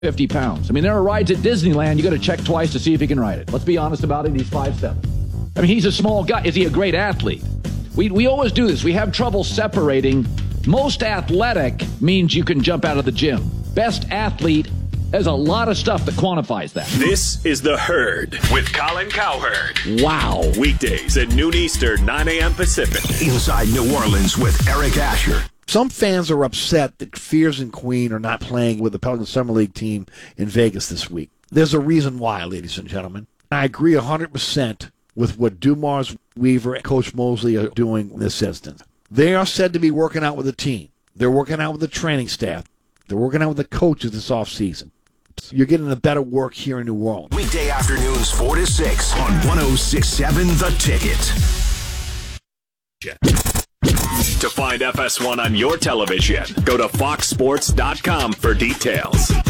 50 pounds. I mean, there are rides at Disneyland you got to check twice to see if he can ride it. Let's be honest about it. He's 5'7". I mean, he's a small guy. Is he a great athlete? We always do this. We have trouble separating. Most athletic means you can jump out of the gym. Best athlete, there's a lot of stuff that quantifies that. This is The Herd with Colin Cowherd. Wow. Weekdays at noon Eastern, 9 a.m. Pacific. Inside New Orleans with Eric Asher. Some fans are upset that Fears and Queen are not playing with the Pelican Summer League team in Vegas this week. There's a reason why, ladies and gentlemen. I agree 100% with what Dumars, Weaver, and Coach Mosley are doing in this instance. They are said to be working out with the team. They're working out with the training staff. They're working out with the coaches this offseason. You're getting a better work here in New Orleans. Weekday afternoons 4 to 6 on 106.7 The Ticket. To find FS1 on your television, go to foxsports.com for details.